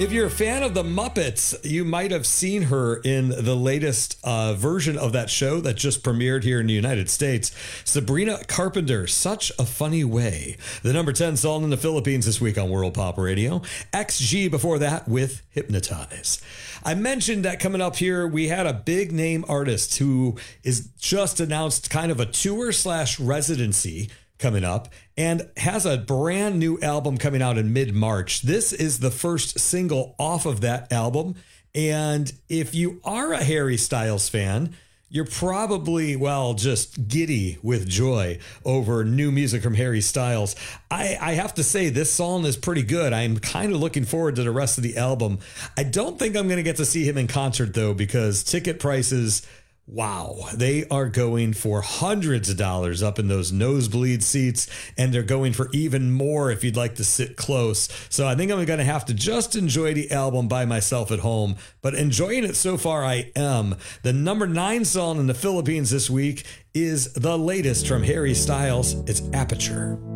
If you're a fan of the Muppets, you might have seen her in the latest version of that show that just premiered here in the United States. Sabrina Carpenter, Such a Funny Way. The number 10 song in the Philippines this week on World Pop Radio. XG before that with Hypnotize. I mentioned that coming up here, we had a big name artist who is just announced kind of a tour/residency coming up and has a brand new album coming out in mid-March. This is the first single off of that album. And if you are a Harry Styles fan, you're probably, well, just giddy with joy over new music from Harry Styles. I have to say, this song is pretty good. I'm kind of looking forward to the rest of the album. I don't think I'm going to get to see him in concert, though, because ticket prices, wow, they are going for hundreds of dollars up in those nosebleed seats, and they're going for even more if you'd like to sit close. So I think I'm going to have to just enjoy the album by myself at home, but enjoying it so far I am. The number 9 song in the Philippines this week is the latest from Harry Styles. It's Aperture.